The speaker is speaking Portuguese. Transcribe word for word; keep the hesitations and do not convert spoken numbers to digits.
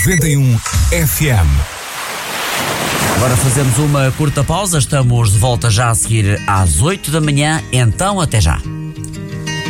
noventa e um F M. Agora fazemos uma curta pausa, estamos de volta já a seguir às oito da manhã, então até já.